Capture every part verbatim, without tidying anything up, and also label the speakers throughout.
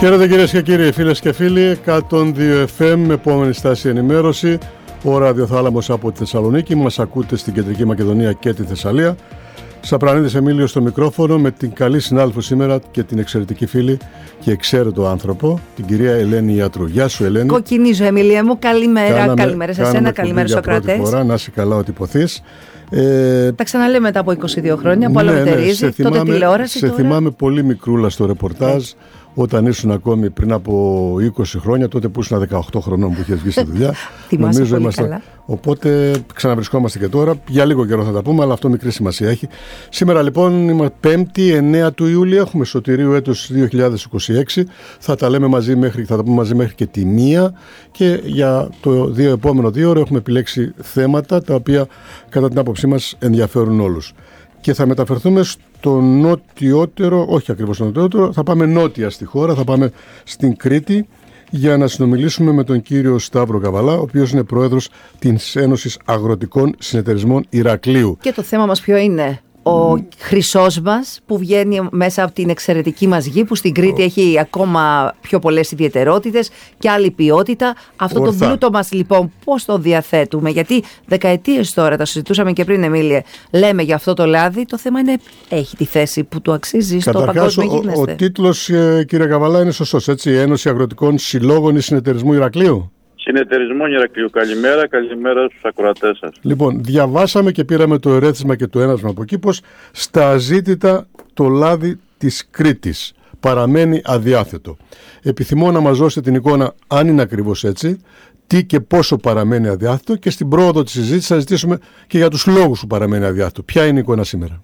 Speaker 1: Χαίρετε κυρίες και κύριοι, φίλες και φίλοι. εκατόν δύο εφ εμ, επόμενη στάση ενημέρωση. Ο ραδιοθάλαμος από τη Θεσσαλονίκη. Μας ακούτε στην Κεντρική Μακεδονία και τη Θεσσαλία. Σαπρανίδης Εμίλιος στο μικρόφωνο, με την καλή συνάδελφο σήμερα και την εξαιρετική φίλη και εξαίρετο άνθρωπο, την κυρία Ελένη Ιατρού. Γεια σου, Ελένη.
Speaker 2: Κοκκινίζω, Εμίλια μου. Καλημέρα. Κάναμε, καλημέρα σε εσένα, καλημέρα Σοκράτες.
Speaker 1: Φορά, να είσαι καλά ότι υποθείς.
Speaker 2: Ε, Τα ξαναλέμε μετά από είκοσι δύο χρόνια που ναι, αλωτερίζει, ναι, τότε τηλεόραση.
Speaker 1: Σε
Speaker 2: τώρα...
Speaker 1: θυμάμαι πολύ μικρούλα στο ρεπορτάζ, ε. όταν ήσουν ακόμη πριν από είκοσι χρόνια, τότε που ήσουν δεκαοκτώ χρονών που είχες βγει στη δουλειά.
Speaker 2: Νομίζω είμαστε. Καλά.
Speaker 1: Οπότε ξαναβρισκόμαστε και τώρα. Για λίγο καιρό θα τα πούμε, αλλά αυτό μικρή σημασία έχει. Σήμερα λοιπόν είμαστε πέμπτη, εννέα του Ιούλη, έχουμε Σωτηρίου έτος δύο χιλιάδες είκοσι έξι. Θα τα λέμε μαζί μέχρι, θα τα πούμε μαζί μέχρι και τη μία. Και για το δύο, επόμενο δύο ώρο έχουμε επιλέξει θέματα τα οποία κατά την άποψή μας ενδιαφέρουν όλους. Και θα μεταφερθούμε στο νότιότερο, όχι ακριβώς στο νότιότερο, θα πάμε νότια στη χώρα, θα πάμε στην Κρήτη για να συνομιλήσουμε με τον κύριο Σταύρο Καβαλά, ο οποίος είναι πρόεδρος της Ένωσης Αγροτικών Συνεταιρισμών Ηρακλείου.
Speaker 2: Και το θέμα μας ποιο είναι? Ο χρυσός μας που βγαίνει μέσα από την εξαιρετική μας γη, που στην Κρήτη oh. έχει ακόμα πιο πολλές ιδιαιτερότητες και άλλη ποιότητα. Αυτό Ορθά. Το πλούτο μας λοιπόν πώς το διαθέτουμε? Γιατί δεκαετίες τώρα, τα συζητούσαμε και πριν, Εμίλια, λέμε για αυτό το λάδι. Το θέμα είναι, έχει τη θέση που του αξίζει στο
Speaker 1: Καταρχάς,
Speaker 2: παγκόσμιο γίγνεσθε?
Speaker 1: Ο, ο τίτλος, κύριε Καβαλά, είναι σωστός, έτσι? Ένωση Αγροτικών Συλλόγων ή Συνεταιρισμού Ηρακλείου.
Speaker 3: Συνεταιρισμό Ηρακλείου. Καλημέρα, καλημέρα στους ακροατές σας.
Speaker 1: Λοιπόν, διαβάσαμε και πήραμε το ερέθισμα και το ένασμα από εκεί πως στα αζήτητα το λάδι της Κρήτης παραμένει αδιάθετο. Επιθυμώ να μας δώσετε την εικόνα, αν είναι ακριβώς έτσι, τι και πόσο παραμένει αδιάθετο, και στην πρόοδο της συζήτησης θα ζητήσουμε και για τους λόγους που παραμένει αδιάθετο. Ποια είναι η εικόνα σήμερα?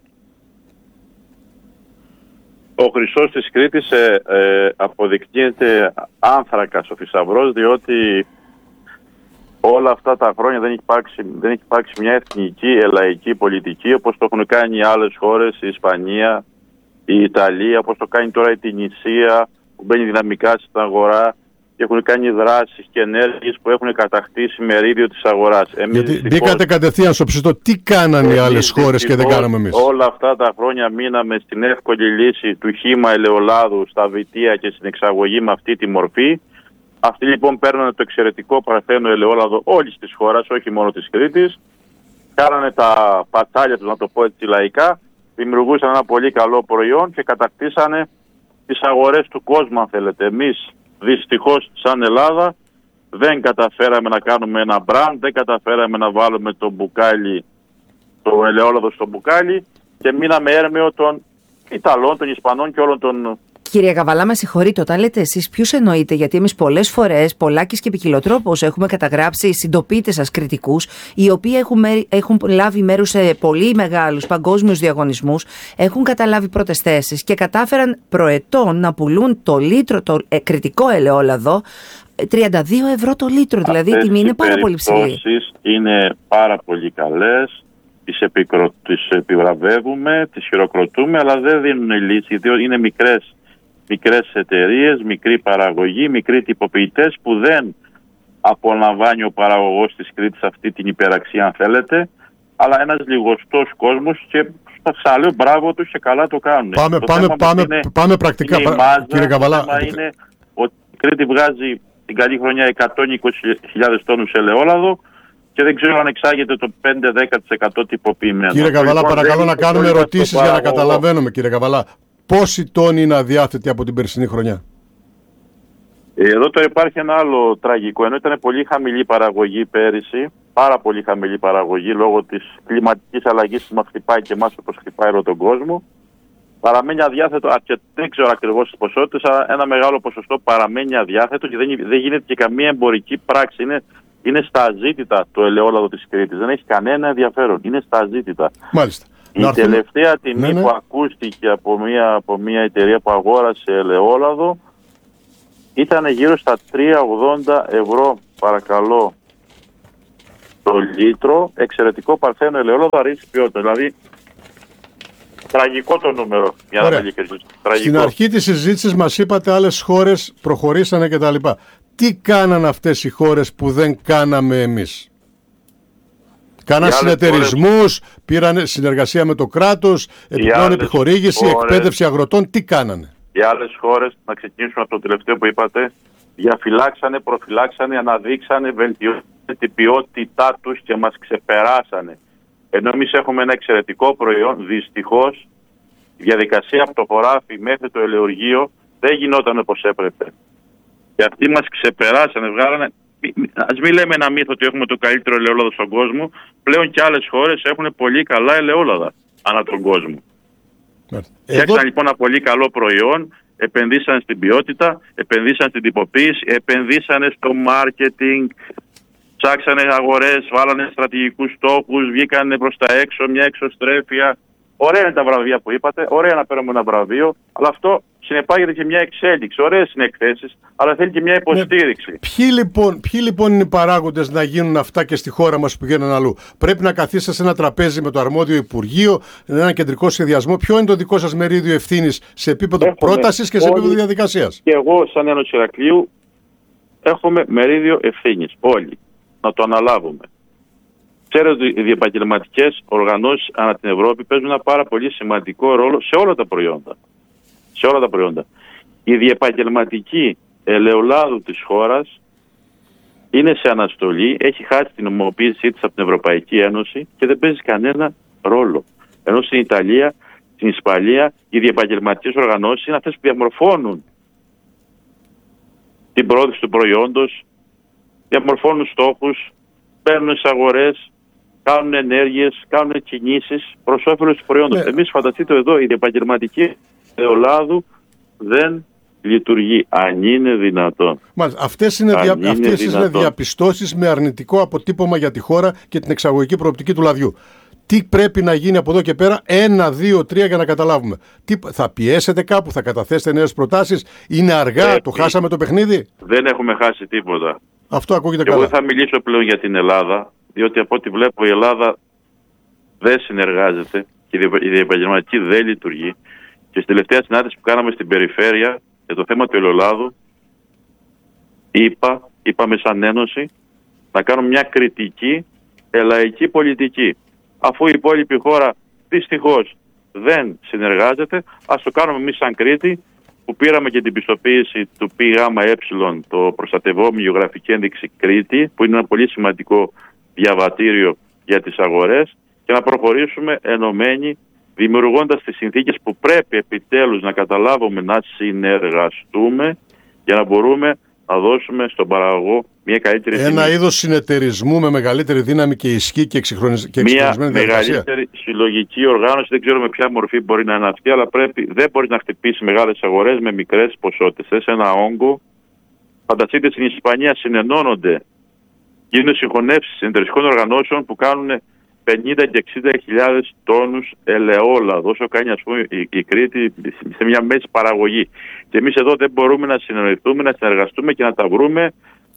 Speaker 3: Ο χρυσός της Κρήτης ε, ε, αποδεικνύεται άνθρακας ο θησαυρός, διότι όλα αυτά τα χρόνια δεν έχει υπάρξει, δεν έχει υπάρξει μια εθνική, ελαϊκή πολιτική όπως το έχουν κάνει οι άλλες χώρες, η Ισπανία, η Ιταλία, όπως το κάνει τώρα η Τινησία, που μπαίνει δυναμικά στην αγορά και έχουν κάνει δράσεις και ενέργειες που έχουν κατακτήσει μερίδιο της αγοράς. Εμείς
Speaker 1: Γιατί
Speaker 3: δυστυχώς,
Speaker 1: μπήκατε κατευθείαν στο ψητό, τι κάνανε οι άλλες χώρες και δεν κάναμε εμείς?
Speaker 3: Όλα αυτά τα χρόνια μείναμε στην εύκολη λύση του χύμα ελαιολάδου στα βιτία και στην εξαγωγή με αυτή τη μορφή. Αυτοί λοιπόν παίρνανε το εξαιρετικό παρθένο ελαιόλαδο όλης της χώρας, όχι μόνο της Κρήτης. Κάνανε τα πατσάλια τους, να το πω έτσι λαϊκά, δημιουργούσαν ένα πολύ καλό προϊόν και κατακτήσανε τις αγορές του κόσμου, αν θέλετε. Εμείς δυστυχώς σαν Ελλάδα δεν καταφέραμε να κάνουμε ένα μπραντ, δεν καταφέραμε να βάλουμε το μπουκάλι, το ελαιόλαδο στο μπουκάλι και μείναμε έρμεο των Ιταλών, των Ισπανών και όλων των...
Speaker 2: Κύριε Καβαλά, με συγχωρείτε, όταν λέτε εσείς ποιους εννοείτε? Γιατί εμείς πολλές φορές, πολλάκις και ποικιλοτρόπως, έχουμε καταγράψει συντοπίτες σας κριτικούς, οι οποίοι έχουν, έχουν λάβει μέρος σε πολύ μεγάλους παγκόσμιους διαγωνισμούς, έχουν καταλάβει πρώτες θέσεις και κατάφεραν προετών να πουλούν το λίτρο, το ε, κριτικό ελαιόλαδο, τριάντα δύο ευρώ το λίτρο. Δηλαδή η τιμή είναι πάρα πολύ ψηλή.
Speaker 3: Αυτές οι περιπτώσεις είναι πάρα πολύ καλές. Τις, επικρο... τις επιβραβεύουμε, τις χειροκροτούμε, αλλά δεν δίνουν λύση, διότι είναι μικρές, μικρές εταιρείες, μικρή παραγωγή, μικροί τυποποιητές που δεν απολαμβάνει ο παραγωγός της Κρήτης αυτή την υπεραξία, αν θέλετε, αλλά ένας λιγοστός κόσμος, και σας λέω μπράβο τους και καλά το κάνουν.
Speaker 1: Πάμε,
Speaker 3: το
Speaker 1: πάμε, πάμε,
Speaker 3: είναι,
Speaker 1: πάμε πρακτικά,
Speaker 3: είναι μάζα,
Speaker 1: κύριε Καβαλά.
Speaker 3: Το θέμα είναι ότι η Κρήτη βγάζει την καλή χρονιά εκατόν είκοσι χιλιάδες τόνους ελαιόλαδο και δεν ξέρω αν εξάγεται το πέντε με δέκα τοις εκατό τυποποιημένο.
Speaker 1: Κύριε Καβαλά, λοιπόν, παρακαλώ να κάνουμε ερωτήσεις για να καταλαβαίνουμε, κύριε Καβαλά. Πόσοι τόνοι είναι αδιάθετοι από την περσινή χρονιά?
Speaker 3: Εδώ τώρα υπάρχει ένα άλλο τραγικό. Ενώ ήταν πολύ χαμηλή παραγωγή πέρυσι, πάρα πολύ χαμηλή παραγωγή λόγω της κλιματικής αλλαγής που μας χτυπάει και εμάς όπως χτυπάει όλο τον κόσμο, παραμένει αδιάθετο, και δεν ξέρω ακριβώς τις ποσότητες, αλλά ένα μεγάλο ποσοστό παραμένει αδιάθετο και δεν, δεν γίνεται και καμία εμπορική πράξη. Είναι, είναι στα αζήτητα το ελαιόλαδο της Κρήτης. Δεν έχει κανένα ενδιαφέρον. Είναι στα αζήτητα.
Speaker 1: Μάλιστα.
Speaker 3: Η να τελευταία έρθουμε... τιμή ναι, ναι. που ακούστηκε από μια, από μια εταιρεία που αγόρασε ελαιόλαδο ήταν γύρω στα τρία ογδόντα ευρώ, παρακαλώ, το λίτρο. Εξαιρετικό παρθένο ελαιόλαδο, αρίστης ποιότητα. Δηλαδή, τραγικό το νούμερο. Για να
Speaker 1: Στην αρχή της συζήτησης μας είπατε άλλες χώρες προχωρήσανε κτλ. Τι κάναν αυτές οι χώρες που δεν κάναμε εμείς? Κάναν συνεταιρισμούς, χώρες... πήραν συνεργασία με το κράτος, επιπλέον επιχορήγηση, χώρες... εκπαίδευση αγροτών. Τι κάνανε?
Speaker 3: Οι άλλες χώρες, να ξεκινήσουμε από το τελευταίο που είπατε, διαφυλάξανε, προφυλάξανε, αναδείξανε, βελτιώσανε την ποιότητά τους και μας ξεπεράσανε. Ενώ εμείς έχουμε ένα εξαιρετικό προϊόν, δυστυχώς η διαδικασία από το χωράφι μέχρι το ελαιοργείο δεν γινόταν όπως έπρεπε. Και αυτοί μας ξεπεράσανε, βγάλανε. Ας μην λέμε ένα μύθο ότι έχουμε το καλύτερο ελαιόλαδο στον κόσμο. Πλέον και άλλες χώρες έχουν πολύ καλά ελαιόλαδα ανά τον κόσμο. Φτιάξαν Εδώ... λοιπόν ένα πολύ καλό προϊόν, επενδύσαν στην ποιότητα, επενδύσαν στην τυποποίηση, επενδύσαν στο μάρκετινγκ, ψάξανε αγορές, βάλανε στρατηγικούς στόχους, βγήκανε προς τα έξω, μια εξωστρέφεια. Ωραία είναι τα βραβεία που είπατε, ωραία να παίρνουμε ένα βραβείο, αλλά αυτό συνεπάγεται και μια εξέλιξη. Ωραίες είναι εκθέσεις, αλλά θέλει και μια υποστήριξη.
Speaker 1: Ναι. Ποιοι, λοιπόν, ποιοι λοιπόν είναι οι παράγοντες να γίνουν αυτά και στη χώρα μας που πηγαίνουν αλλού? Πρέπει να καθίσετε σε ένα τραπέζι με το αρμόδιο Υπουργείο, ένα κεντρικό σχεδιασμό. Ποιο είναι το δικό σας μερίδιο ευθύνης σε επίπεδο έχουμε πρότασης και σε όλοι, επίπεδο διαδικασίας?
Speaker 3: Και εγώ, σαν Ένωση Ηρακλείου, έχουμε μερίδιο ευθύνης. Όλοι. Να το αναλάβουμε. Ξέρετε ότι οι διεπαγγελματικές οργανώσεις ανά την Ευρώπη παίζουν ένα πάρα πολύ σημαντικό ρόλο σε όλα τα προϊόντα. Σε όλα τα προϊόντα. Η διεπαγγελματική ελαιολάδου της χώρας είναι σε αναστολή, έχει χάσει την νομιμοποίησή της από την Ευρωπαϊκή Ένωση και δεν παίζει κανένα ρόλο. Ενώ στην Ιταλία, στην Ισπανία, οι διεπαγγελματικές οργανώσεις είναι αυτές που διαμορφώνουν την πρόοδευση του προϊόντος, διαμορφώνουν στόχους, παίρνουν στις αγορές, κάνουν ενέργειες, κάνουν κινήσεις προς όφελος του προϊόντος. Ναι. Εμείς φανταστείτε εδώ η διεπαγγελματική ελαιολάδου δεν λειτουργεί, αν είναι δυνατόν.
Speaker 1: Μάλιστα, αυτές είναι, δια... είναι, αυτές είναι διαπιστώσεις με αρνητικό αποτύπωμα για τη χώρα και την εξαγωγική προοπτική του λαδιού. Τι πρέπει να γίνει από εδώ και πέρα? Ένα, δύο, τρία για να καταλάβουμε. Τι... Θα πιέσετε κάπου, θα καταθέσετε νέες προτάσεις? Είναι αργά, πρέπει. Το χάσαμε το παιχνίδι? Δεν
Speaker 3: έχουμε χάσει τίποτα.
Speaker 1: Αυτό ακούγεται
Speaker 3: και
Speaker 1: καλά.
Speaker 3: Εγώ θα μιλήσω πλέον για την Ελλάδα, διότι από ό,τι βλέπω η Ελλάδα δεν συνεργάζεται και η διεπαγγελματική δεν λειτουργεί. Και στη τελευταία συνάντηση που κάναμε στην περιφέρεια για το θέμα του ελαιολάδου, είπα, είπαμε σαν Ένωση να κάνουμε μια κριτική ελαϊκή πολιτική. Αφού η υπόλοιπη χώρα δυστυχώς δεν συνεργάζεται, ας το κάνουμε εμείς σαν Κρήτη, που πήραμε και την πιστοποίηση του ΠΓΕ, το προστατευόμενη γεωγραφική ένδειξη Κρήτη, που είναι ένα πολύ σημαντικό διαβατήριο για τις αγορές, και να προχωρήσουμε ενωμένοι, δημιουργώντας τις συνθήκες που πρέπει επιτέλους να καταλάβουμε να συνεργαστούμε για να μπορούμε να δώσουμε στον παραγωγό μια καλύτερη
Speaker 1: Ένα τιμή. Είδος συνεταιρισμού με μεγαλύτερη δύναμη και ισχύ και εξυγχρονισμένη διαδικασία.
Speaker 3: Μια μεγαλύτερη συλλογική οργάνωση, δεν ξέρω με ποια μορφή μπορεί να είναι αυτή, αλλά πρέπει, δεν μπορεί να χτυπήσει μεγάλες αγορές με μικρές ποσότητες. Θες ένα όγκο. Φανταστείτε, στην Ισπανία συνενώνονται, γίνονται συγχωνεύσεις συνεταιριστικών οργανώσεων που κάνουν πενήντα και εξήντα χιλιάδες τόνους ελαιόλαδο, όσο κάνει ας πούμε η, η Κρήτη σε μια μέση παραγωγή. Και εμείς εδώ δεν μπορούμε να συνεννοηθούμε, να συνεργαστούμε και να τα βρούμε.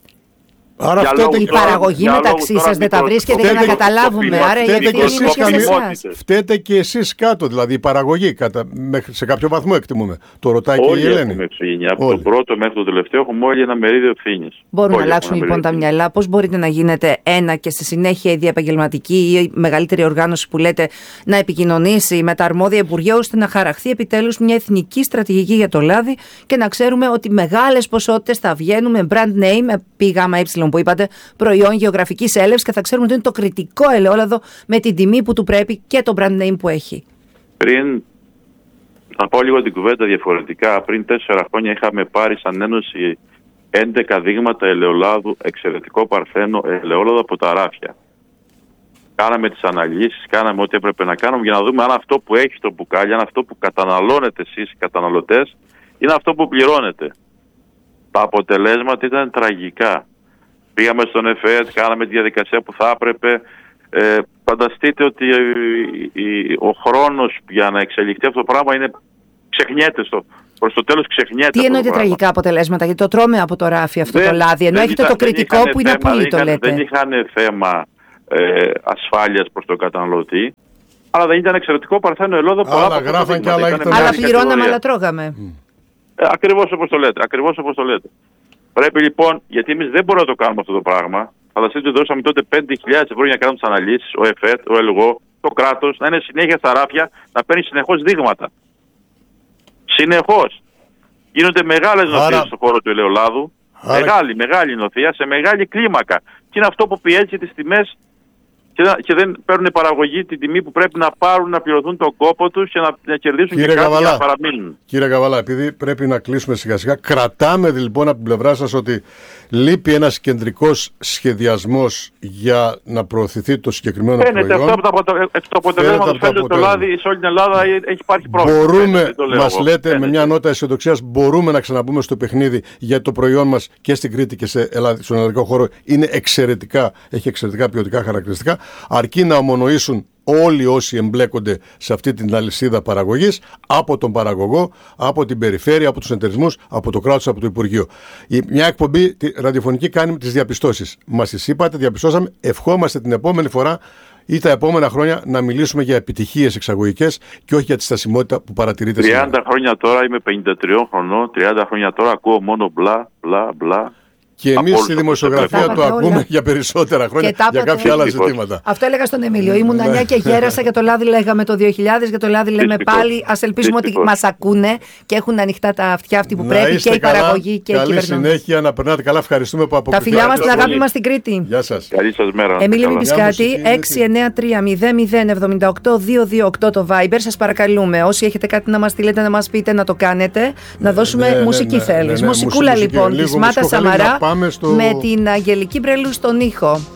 Speaker 1: Άρα φταίτε,
Speaker 2: η παραγωγή μεταξύ σας δεν τα βρίσκεται για να καταλάβουμε. Άρα
Speaker 1: φταίτε και, εσείς φταίτε και εσείς κάτω, δηλαδή η παραγωγή κατά, μέχρι, σε κάποιο βαθμό εκτιμούμε. Το ρωτάει
Speaker 3: όλοι
Speaker 1: και η Ελένη.
Speaker 3: Έχουμε ευθύνη. Από το πρώτο μέχρι το τελευταίο έχουμε όλοι ένα μερίδιο ευθύνης.
Speaker 2: Μπορούν όλοι να αλλάξουν λοιπόν τα μυαλά. Πώς μπορείτε να γίνετε ένα και στη συνέχεια η διαπαγγελματική ή η μεγαλύτερη οργάνωση που λέτε να επικοινωνήσει με τα αρμόδια υπουργεία, ώστε να χαραχθεί επιτέλους μια εθνική στρατηγική για το λάδι και να ξέρουμε ότι μεγάλες ποσότητες θα βγαίνουν με brand name, με ΠΓΕ που είπατε, προϊόν γεωγραφικής έλευσης, και θα ξέρουμε ότι είναι το κριτικό ελαιόλαδο με την τιμή που του πρέπει και το brand name που έχει.
Speaker 3: Πριν, να πω λίγο την κουβέντα διαφορετικά, πριν τέσσερα χρόνια είχαμε πάρει σαν Ένωση έντεκα δείγματα ελαιολάδου, εξαιρετικό παρθένο ελαιόλαδο από τα ράφια. Κάναμε τις αναλύσεις, κάναμε ό,τι έπρεπε να κάνουμε για να δούμε αν αυτό που έχει το μπουκάλι, αν αυτό που καταναλώνετε εσείς οι καταναλωτές, είναι αυτό που πληρώνετε. Τα αποτελέσματα ήταν τραγικά. Πήγαμε στον ΕΦΕΤ, κάναμε τη διαδικασία που θα έπρεπε. Ε, φανταστείτε ότι ε, ε, ο χρόνος για να εξελιχθεί αυτό το πράγμα είναι, ξεχνιέται στο, προς το τέλος ξεχνιέται.
Speaker 2: Τι εννοείται τραγικά αποτελέσματα, γιατί το τρώμε από το ράφι αυτό δεν, το λάδι, ενώ έχετε είχα, το κριτικό που είναι απόλυτο, λέτε.
Speaker 3: Δεν είχαν θέμα ε, ασφάλειας προς τον καταναλωτή, αλλά δεν ήταν εξαιρετικό παρθένο ελαιόλαδο.
Speaker 1: Άλλα γράφαν και άλλα ήταν.
Speaker 2: Άλλα πληρώναμε, άλλα τρώγαμε.
Speaker 3: Mm. Ε, ακριβώς όπως το λέτε, ακριβώς όπως το λέτε. Πρέπει λοιπόν, γιατί εμείς δεν μπορούμε να το κάνουμε αυτό το πράγμα. Φανταστείτε ότι δώσαμε τότε πέντε χιλιάδες ευρώ για να κάνουμε τις αναλύσεις, ο ΕΦΕΤ, ο ΕΛΓΟ, το κράτος, να είναι συνέχεια στα ράφια, να παίρνει συνεχώς δείγματα. Συνεχώς. Γίνονται μεγάλες νοθείες
Speaker 1: Άρα...
Speaker 3: στον χώρο του ελαιολάδου. Άρα... Μεγάλη, μεγάλη νοθεία σε μεγάλη κλίμακα. Και είναι αυτό που πιέζει τις τιμές και δεν παίρνουν παραγωγή την τιμή που πρέπει να πάρουν, να πληρωθούν τον κόπο τους και να, να κερδίσουν
Speaker 1: Κύριε
Speaker 3: και κάτι
Speaker 1: Καβαλά,
Speaker 3: για να παραμείνουν.
Speaker 1: Κύριε Καβαλά, επειδή πρέπει να κλείσουμε σιγά σιγά, κρατάμε λοιπόν από την πλευρά σας ότι λείπει ένας κεντρικός σχεδιασμός για να προωθηθεί το συγκεκριμένο
Speaker 3: Φαίνεται
Speaker 1: προϊόν.
Speaker 3: αυτό από το αποτελέσμα του φαίνεται ότι το λάδι σε όλη την Ελλάδα έχει υπάρχει πρόβλημα.
Speaker 1: Μπορούμε, μας λέτε
Speaker 3: Φαίνεται.
Speaker 1: με μια νότα αισιοδοξίας, μπορούμε να ξαναμπούμε στο παιχνίδι, γιατί το προϊόν μας και στην Κρήτη και σε Ελλάδα, στον ελληνικό χώρο είναι εξαιρετικά, έχει εξαιρετικά ποιοτικά χαρακτηριστικά, αρκεί να ομονοήσουν όλοι όσοι εμπλέκονται σε αυτή την αλυσίδα παραγωγής, από τον παραγωγό, από την περιφέρεια, από τους εταιρισμούς, από το κράτος, από το Υπουργείο. Η, μια εκπομπή τη, ραδιοφωνική κάνει τις διαπιστώσεις. Μας τις είπατε, διαπιστώσαμε, ευχόμαστε την επόμενη φορά ή τα επόμενα χρόνια να μιλήσουμε για επιτυχίες εξαγωγικές και όχι για τη στασιμότητα που παρατηρείται σήμερα.
Speaker 3: τριάντα χρόνια τώρα, είμαι πενήντα τριών χρονών, τριάντα χρόνια τώρα ακούω μόνο μπλα, μπλα, μπλα.
Speaker 1: Και εμείς στη δημοσιογραφία το ακούμε όλα για περισσότερα χρόνια, για κάποια άλλα ζητήματα.
Speaker 2: Αυτό έλεγα στον Εμίλιο. Ήμουν νέα και γέρασα, για το λάδι λέγαμε το δύο χιλιάδες, για το λάδι λέμε πάλι. Ας ελπίσουμε ότι μας ακούνε και έχουν ανοιχτά τα αυτιά αυτοί που πρέπει και η παραγωγή και η κυβέρνηση.
Speaker 1: Καλή συνέχεια, να περνάτε καλά. Ευχαριστούμε που αποκριθήκατε.
Speaker 2: Τα φιλιά μας, την αγάπη μας στην Κρήτη.
Speaker 1: Γεια σας.
Speaker 3: Καλή σας μέρα.
Speaker 2: Εμίλιο Μηπισκάτη, έξι εννιά τρία μηδέν μηδέν εβδομήντα οκτώ δύο δύο οκτώ το Viber. Σας παρακαλούμε, όσοι έχετε κάτι να μας στείλετε, να μας πείτε, να το κάνετε. Να δώσουμε μουσική θέλεις. Μουσικούλα λοιπόν τη Μάτα Σαμαρά με την Αγγελική Μπρελού στον ήχο.